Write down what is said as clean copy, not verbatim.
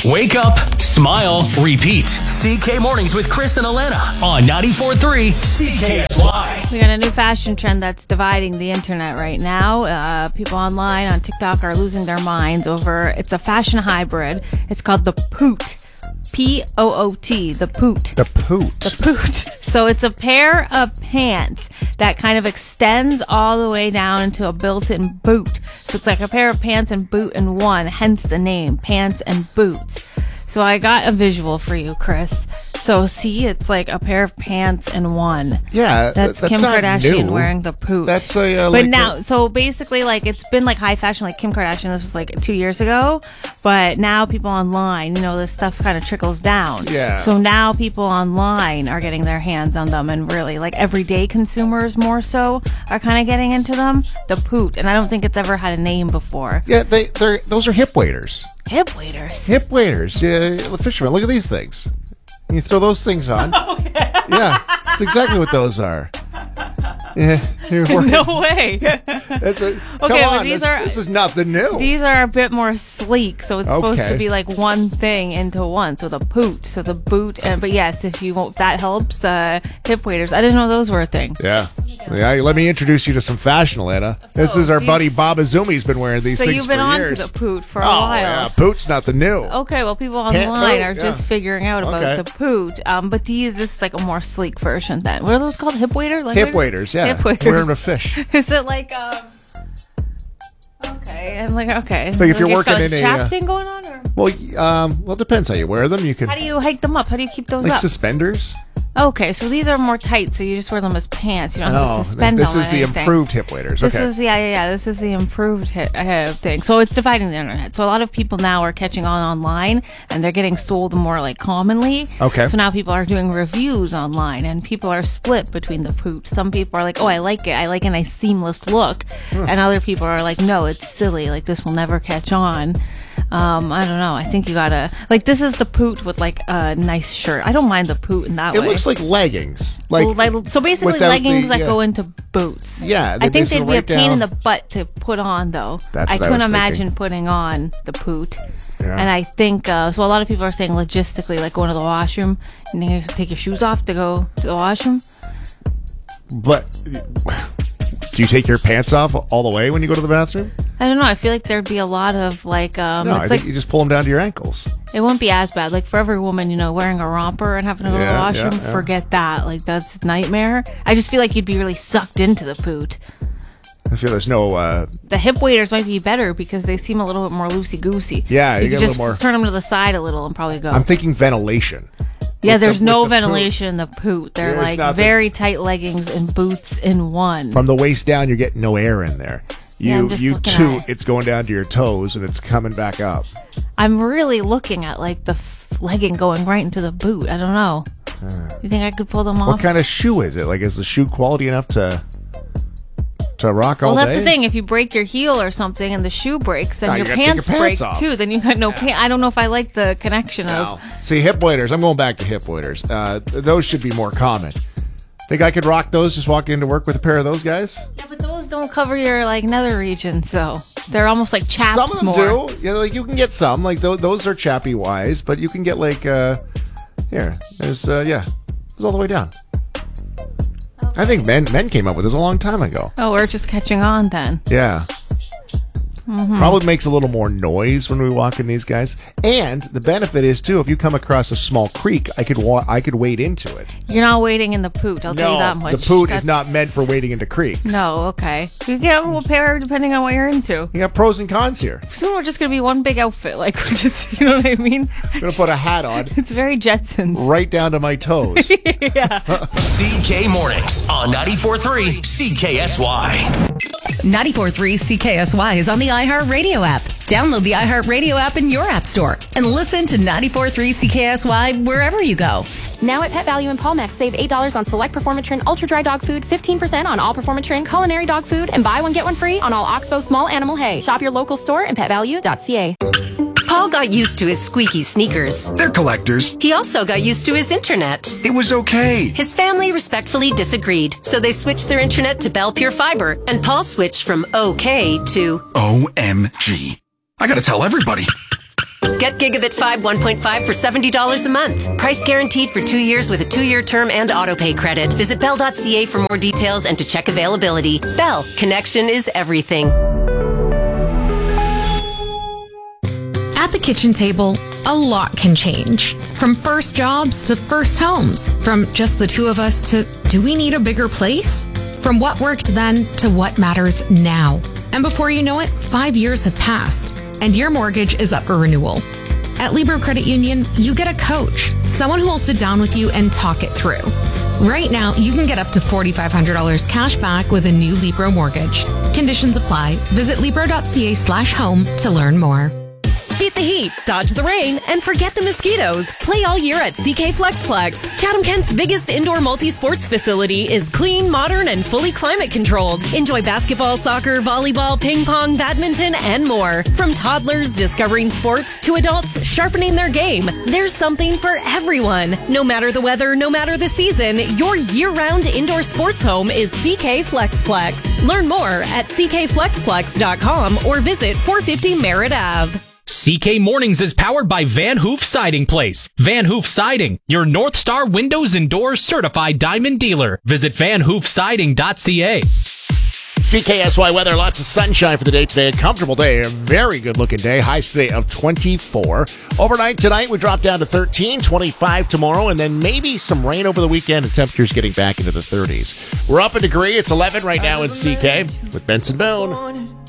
Wake up, smile, repeat. CK Mornings with Chris and Alana on 94.3 CKSY. We got a new fashion trend that's dividing the internet right now. People online on TikTok are losing their minds over, it's a fashion hybrid. It's called the Poot. P-O-O-T, the Poot. The Poot. The Poot. So it's a pair of pants that kind of extends all the way down into a built-in boot. So it's like a pair of pants and boot in one, hence the name, pants and boots. So I got a visual for you, Chris. So see, it's like a pair of pants and one. Yeah, that's Kim not Kardashian new. wearing the Poot. That's a but now, so basically, like it's been like high fashion, like Kim Kardashian. This was like 2 years ago, but now people online, this stuff kind of trickles down. Yeah. So now people online are getting their hands on them, and really, like everyday consumers more so are kind of getting into them. The Poot, and I don't think it's ever had a name before. Yeah, those are hip waders. Hip waders. Hip waders. Yeah, fishermen. Look at these things. You throw those things on. Oh, yeah, that's exactly what those are. Yeah, you're working. No way. Come on, this is nothing new. These are a bit more sleek, so it's supposed to be like one thing into one. So the Poot, so the boot, but yes, if you want, that helps. Hip waders. I didn't know those were a thing. Yeah. Let me introduce you to some fashion, Alana. This is our buddy Bob Azumi's been wearing these things for years. So you've been on to the Poot for a while. Yeah, Poot's nothing new. Okay, well, people online are just figuring out about the Poot. But this is like a more sleek version then. What are those called? Hip wader? Hip waders, yeah. Hip waders. Wearing a fish. Is it like, okay, I'm like, okay. Like if you're working in a chap thing going on? Or? Well, it depends how you wear them. You can. How do you hike them up? How do you keep those like up? Suspenders. Okay, so these are more tight, so you just wear them as pants. You don't have to suspend them. This is the improved hip waders. This is This is the improved hip thing. So it's dividing the internet. So a lot of people now are catching on online, and they're getting sold more like commonly. Okay. So now people are doing reviews online, and people are split between the Poot. Some people are like, "Oh, I like it. I like a nice seamless look," and other people are like, "No, it's silly. Like this will never catch on." I don't know. I think you gotta this is the Poot with like a nice shirt. I don't mind the Poot in that way. It looks like leggings. So basically leggings that go into boots. Yeah, I think they'd be a pain in the butt to put on though. I couldn't imagine putting on the Poot. Yeah. And I think so. A lot of people are saying logistically, like going to the washroom, and you take your shoes off to go to the washroom. But do you take your pants off all the way when you go to the bathroom? I don't know. I feel like there'd be a lot of no, I think you just pull them down to your ankles. It wouldn't be as bad. Like for every woman, wearing a romper and having to go to the washroom, forget that. Like that's a nightmare. I just feel like you'd be really sucked into the Poot. I feel there's no. The hip waders might be better because they seem a little bit more loosey goosey. Yeah, you get just a little more. Turn them to the side a little and probably go. I'm thinking ventilation. Yeah, there's no ventilation in the Poot. They're There's like nothing. very tight leggings and boots in one. From the waist down, you're getting no air in there. You toot, it's going down to your toes and it's coming back up. I'm really looking at like the legging going right into the boot. I don't know. You think I could pull them off? What kind of shoe is it? Like, is the shoe quality enough to rock all day? Well, that's the thing. If you break your heel or something and the shoe breaks, then your pants break too. Then you got no pants. I don't know if I like the connection of. See, hip waders. I'm going back to hip waders. Those should be more common. Think I could rock those? Just walk into work with a pair of those guys? Yeah, but those don't cover your nether region, so they're almost like chaps. Some of them more. do. Yeah, like you can get some. Like those are chappy wise, but you can get like here. There's it's all the way down. Okay. I think men came up with this a long time ago. Oh, we're just catching on then. Yeah. Mm-hmm. Probably makes a little more noise when we walk in these guys. And the benefit is too, if you come across a small creek, I could wade into it. You're not wading in the Poot. I'll tell you that much. The Poot is not meant for wading into creeks. No, okay. You get a pair depending on what you're into. You got pros and cons here. Soon we're just gonna be one big outfit, like just you know what I mean. I'm gonna put a hat on. It's very Jetsons. Right down to my toes. Yeah. CK Mornings on 94.3 CKSY. 94.3 CKSY is on the iHeartRadio app. Download the iHeartRadio app in your app store and listen to 94.3 CKSY wherever you go. Now at Pet Value and Palmex, save $8 on select Performatrin Ultra Dry Dog Food, 15% on all Performatrin Culinary Dog Food, and buy one get one free on all Oxbow Small Animal Hay. Shop your local store and petvalue.ca. Paul got used to his squeaky sneakers. They're collectors. He also got used to his internet. It was okay. His family respectfully disagreed, so they switched their internet to Bell Pure Fiber, and Paul switched from okay to OMG. I gotta tell everybody. Get Gigabit 5 1.5 for $70 a month. Price guaranteed for 2 years with a 2-year term and autopay credit. Visit Bell.ca for more details and to check availability. Bell, connection is everything. At the kitchen table, a lot can change. From first jobs to first homes. From just the two of us to, do we need a bigger place? From what worked then to what matters now. And before you know it, 5 years have passed, and your mortgage is up for renewal. At Libro Credit Union, you get a coach, someone who will sit down with you and talk it through. Right now, you can get up to $4,500 cash back with a new Libro mortgage. Conditions apply. Visit Libro.ca/home to learn more. Beat the heat, dodge the rain, and forget the mosquitoes. Play all year at CK Flexplex. Chatham-Kent's biggest indoor multi-sports facility is clean, modern, and fully climate-controlled. Enjoy basketball, soccer, volleyball, ping pong, badminton, and more. From toddlers discovering sports to adults sharpening their game, there's something for everyone. No matter the weather, no matter the season, your year-round indoor sports home is CK Flexplex. Learn more at ckflexplex.com or visit 450 Merritt Ave. CK Mornings is powered by Van Hoof Siding Place. Van Hoof Siding, your North Star Windows and Doors certified diamond dealer. Visit vanhoofsiding.ca. CKSY weather, lots of sunshine for the day today. A comfortable day, a very good looking day. Highs today of 24. Overnight tonight, we drop down to 13, 25 tomorrow, and then maybe some rain over the weekend and temperatures getting back into the 30s. We're up a degree. It's 11 right now in CK with Benson Boone.